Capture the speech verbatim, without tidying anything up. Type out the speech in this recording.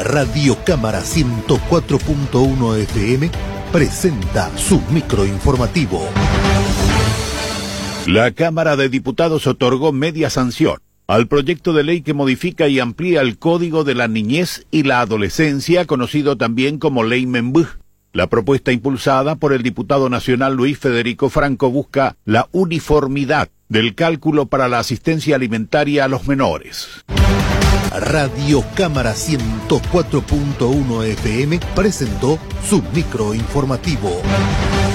Radio Cámara ciento cuatro punto uno F M presenta su microinformativo. La Cámara de Diputados otorgó media sanción al proyecto de ley que modifica y amplía el Código de la Niñez y la Adolescencia, conocido también como Ley Membuj. La propuesta impulsada por el diputado nacional Luis Federico Franco busca la uniformidad del cálculo para la asistencia alimentaria a los menores. Radio Cámara ciento cuatro punto uno F M presentó su microinformativo.